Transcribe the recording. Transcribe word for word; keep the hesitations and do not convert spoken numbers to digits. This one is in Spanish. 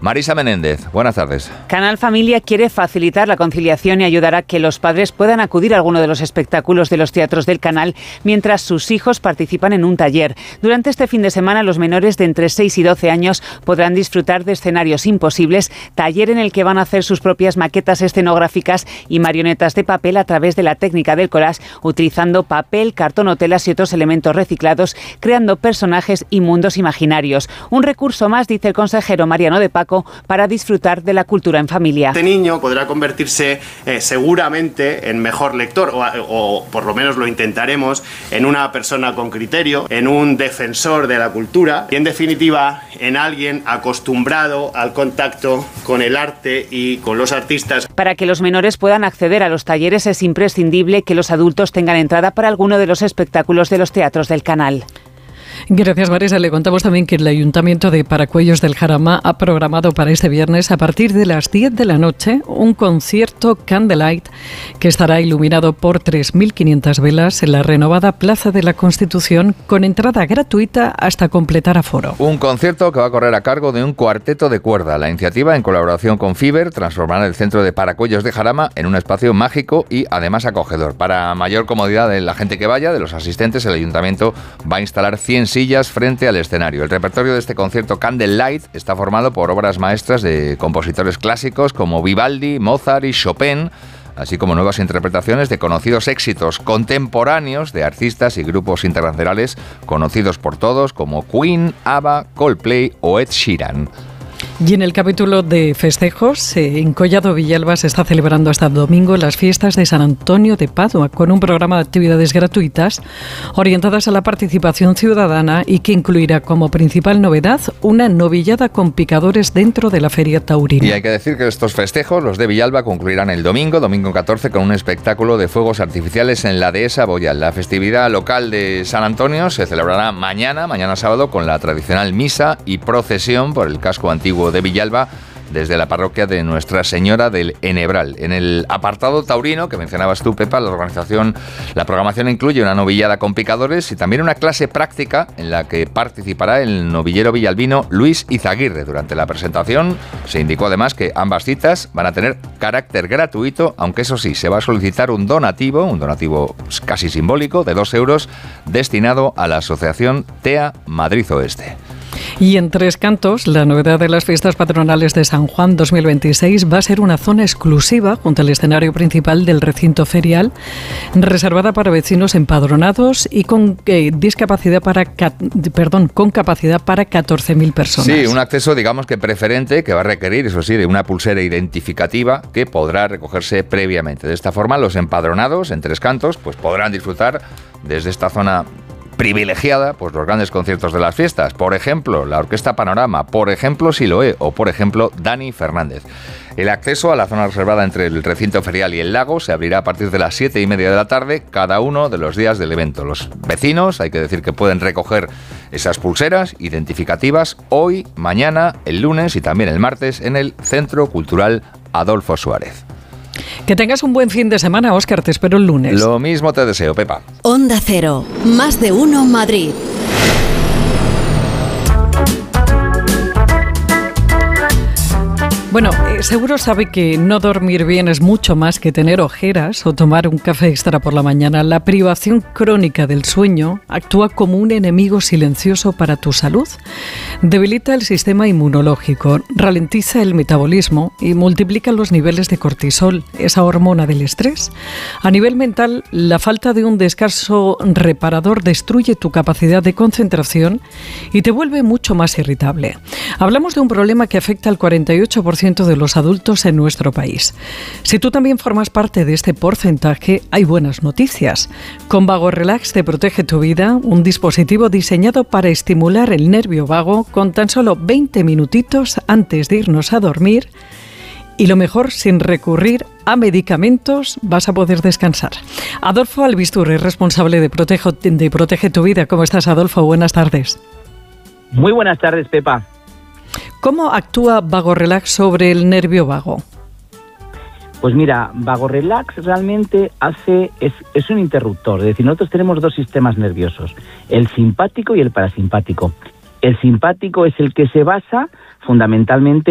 Marisa Menéndez, buenas tardes. Canal Familia quiere facilitar la conciliación y ayudar a que los padres puedan acudir a alguno de los espectáculos de los teatros del canal mientras sus hijos participan en un taller. Durante este fin de semana, los menores de entre seis y doce años podrán disfrutar de escenarios imposibles, taller en el que van a hacer sus propias maquetas escenográficas y marionetas de papel a través de la técnica del collage, utilizando papel, cartón o telas y otros elementos reciclados, creando personajes y mundos imaginarios. Un recurso más, dice el consejero Mariano de Paco, para disfrutar de la cultura en familia. Este niño podrá convertirse eh, seguramente en mejor lector, o, o por lo menos lo intentaremos, en una persona con criterio, en un defensor de la cultura y en definitiva en alguien acostumbrado al contacto con el arte y con los artistas. Para que los menores puedan acceder a los talleres es imprescindible que los adultos tengan entrada para alguno de los espectáculos de los teatros del canal. Gracias, Marisa. Le contamos también que el Ayuntamiento de Paracuellos del Jarama ha programado para este viernes, a partir de las diez de la noche, un concierto Candlelight que estará iluminado por tres mil quinientas velas en la renovada Plaza de la Constitución, con entrada gratuita hasta completar aforo. Un concierto que va a correr a cargo de un cuarteto de cuerda. La iniciativa, en colaboración con Fiber, transformará el centro de Paracuellos de Jarama en un espacio mágico y además acogedor. Para mayor comodidad de la gente que vaya, de los asistentes, el Ayuntamiento va a instalar cien sillas frente al escenario. El repertorio de este concierto Candlelight está formado por obras maestras de compositores clásicos como Vivaldi, Mozart y Chopin, así como nuevas interpretaciones de conocidos éxitos contemporáneos de artistas y grupos internacionales conocidos por todos como Queen, ABBA, Coldplay o Ed Sheeran. Y en el capítulo de festejos, eh, en Collado Villalba se está celebrando hasta el domingo las fiestas de San Antonio de Padua, con un programa de actividades gratuitas orientadas a la participación ciudadana y que incluirá como principal novedad una novillada con picadores dentro de la feria taurina. Y hay que decir que estos festejos, los de Villalba, concluirán el domingo, domingo catorce, con un espectáculo de fuegos artificiales en la dehesa Boyal. La festividad local de San Antonio se celebrará mañana, mañana sábado, con la tradicional misa y procesión por el casco antiguo de Villalba desde la parroquia de Nuestra Señora del Enebral. En el apartado taurino que mencionabas tú, Pepa, la organización, la programación incluye una novillada con picadores y también una clase práctica en la que participará el novillero villalbino Luis Izaguirre. Durante la presentación se indicó además que ambas citas van a tener carácter gratuito, aunque eso sí, se va a solicitar un donativo, un donativo casi simbólico de dos euros destinado a la asociación T E A Madrid Oeste. Y en Tres Cantos, la novedad de las fiestas patronales de San Juan dos mil veintiséis va a ser una zona exclusiva junto al escenario principal del recinto ferial, reservada para vecinos empadronados y con eh, discapacidad para perdón, con capacidad para catorce mil personas. Sí, un acceso, digamos que preferente, que va a requerir, eso sí, de una pulsera identificativa que podrá recogerse previamente. De esta forma, los empadronados en Tres Cantos pues podrán disfrutar desde esta zona privilegiada pues los grandes conciertos de las fiestas, por ejemplo la Orquesta Panorama, por ejemplo Siloé o por ejemplo Dani Fernández. El acceso a la zona reservada entre el recinto ferial y el lago se abrirá a partir de las siete y media de la tarde cada uno de los días del evento. Los vecinos, hay que decir que pueden recoger esas pulseras identificativas hoy, mañana, el lunes y también el martes en el Centro Cultural Adolfo Suárez. Que tengas un buen fin de semana, Óscar, te espero el lunes. Lo mismo te deseo, Pepa. Onda Cero, más de uno Madrid. Bueno, eh, seguro sabe que no dormir bien es mucho más que tener ojeras o tomar un café extra por la mañana. La privación crónica del sueño actúa como un enemigo silencioso para tu salud. Debilita el sistema inmunológico, ralentiza el metabolismo y multiplica los niveles de cortisol, esa hormona del estrés. A nivel mental, la falta de un descanso reparador destruye tu capacidad de concentración y te vuelve mucho más irritable. Hablamos de un problema que afecta al cuarenta y ocho por ciento de los adultos en nuestro país. Si tú también formas parte de este porcentaje, hay buenas noticias. Con Vago Relax te protege tu vida, un dispositivo diseñado para estimular el nervio vago con tan solo veinte minutitos antes de irnos a dormir. Y lo mejor, sin recurrir a medicamentos, vas a poder descansar. Adolfo Albistur es responsable de Protege, de Protege tu Vida. ¿Cómo estás, Adolfo? Buenas tardes. Muy buenas tardes, Pepa. ¿Cómo actúa Vago Relax sobre el nervio vago? Pues mira, Vago Relax realmente hace es, es un interruptor. Es decir, nosotros tenemos dos sistemas nerviosos, el simpático y el parasimpático. El simpático es el que se basa fundamentalmente